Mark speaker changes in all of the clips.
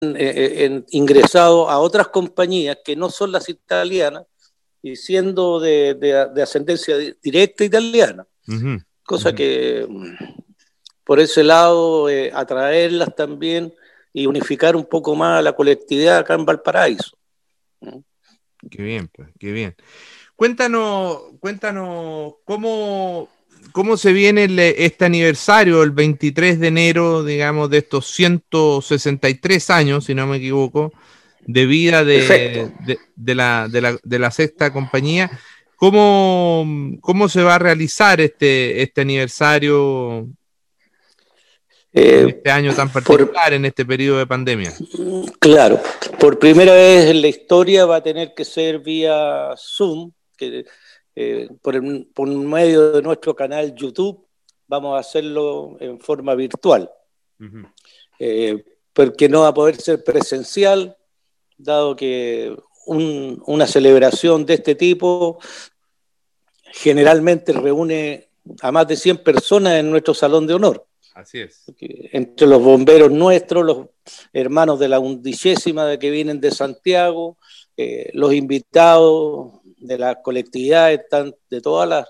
Speaker 1: ingresado a otras compañías que no son las italianas y siendo de ascendencia directa italiana. Cosa que por ese lado atraerlas también y unificar un poco más a la colectividad acá en Valparaíso.
Speaker 2: Qué bien, pues, qué bien. Cuéntanos cómo se viene este aniversario, el 23 de enero, digamos, de estos 163 años, si no me equivoco, de vida de la sexta compañía. ¿Cómo se va a realizar este aniversario en este año tan particular, en este periodo de pandemia?
Speaker 1: Claro, por primera vez en la historia va a tener que ser vía Zoom, que por medio de nuestro canal YouTube vamos a hacerlo en forma virtual, porque no va a poder ser presencial, dado que una celebración de este tipo generalmente reúne a más de 100 personas en nuestro salón de honor.
Speaker 2: Así es.
Speaker 1: Entre los bomberos nuestros, los hermanos de la 11ª que vienen de Santiago, los invitados de las colectividades de todas las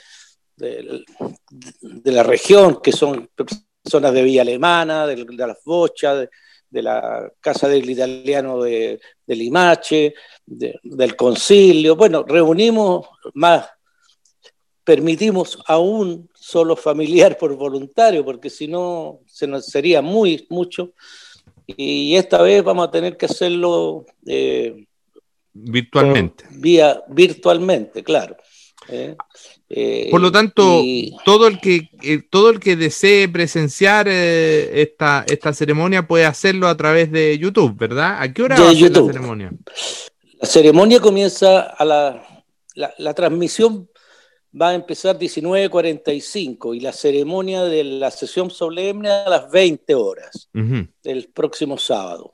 Speaker 1: de la región, que son personas de Villa Alemana, de las Bochas, de la Casa del Italiano de Limache, del Concilio. Bueno, reunimos más, permitimos a un solo familiar por voluntario, porque si no se nos sería mucho, y esta vez vamos a tener que hacerlo
Speaker 2: virtualmente.
Speaker 1: Virtualmente, claro.
Speaker 2: Por lo tanto, todo el que desee presenciar esta ceremonia puede hacerlo a través de YouTube, ¿verdad? ¿A qué hora va a ser la ceremonia?
Speaker 1: La ceremonia comienza la transmisión va a empezar 19:45 y la ceremonia de la sesión solemne a las 20 horas del próximo sábado.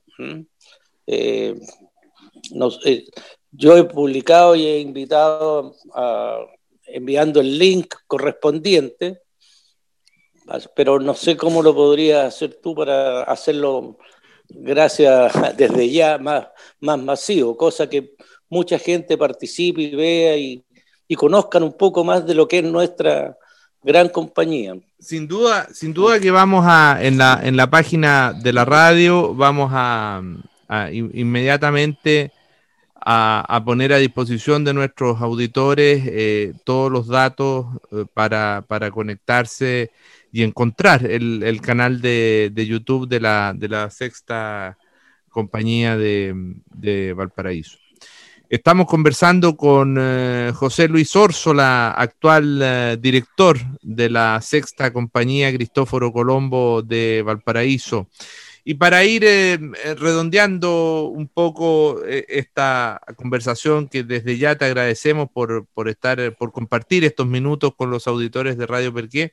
Speaker 1: Yo he publicado y he invitado enviando el link correspondiente, pero no sé cómo lo podrías hacer tú para hacerlo desde ya más masivo, cosa que mucha gente participe y vea y conozcan un poco más de lo que es nuestra gran compañía.
Speaker 2: Sin duda que vamos en la página de la radio, vamos a inmediatamente a poner a disposición de nuestros auditores todos los datos para conectarse y encontrar el canal de YouTube de la sexta compañía de Valparaíso. Estamos conversando con José Luis Órsola, actual director de la sexta compañía Cristóforo Colombo de Valparaíso. Y para ir redondeando un poco esta conversación, que desde ya te agradecemos por compartir estos minutos con los auditores de Radio Perqué.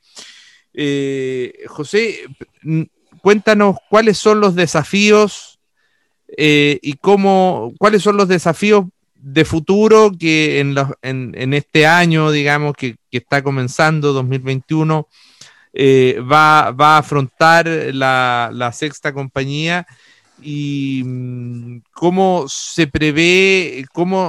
Speaker 2: José, cuéntanos cuáles son los desafíos y cuáles son los desafíos de futuro que en este año, digamos, que está comenzando, 2021, va a afrontar la sexta compañía, y cómo se prevé,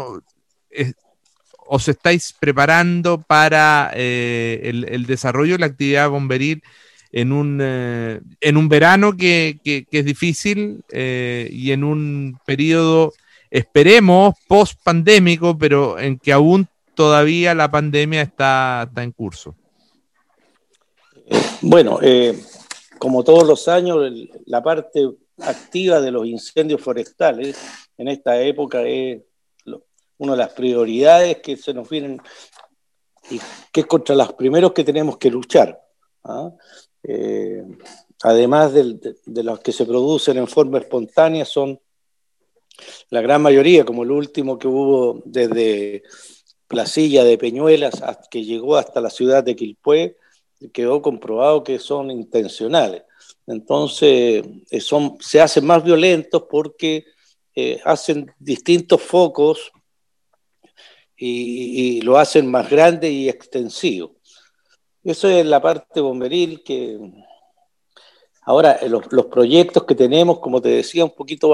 Speaker 2: os estáis preparando para el desarrollo de la actividad bomberil en un verano que es difícil y en un periodo, esperemos, post-pandémico, pero en que aún todavía la pandemia está en curso.
Speaker 1: Bueno, como todos los años, la parte activa de los incendios forestales en esta época es una de las prioridades que se nos vienen y que es contra los primeros que tenemos que luchar. Además de los que se producen en forma espontánea, son la gran mayoría, como el último que hubo desde Placilla de Peñuelas que llegó hasta la ciudad de Quilpué, quedó comprobado que son intencionales. Entonces se hacen más violentos porque hacen distintos focos y lo hacen más grande y extensivo. Eso es la parte bomberil, que Ahora, los proyectos que tenemos, como te decía, un poquito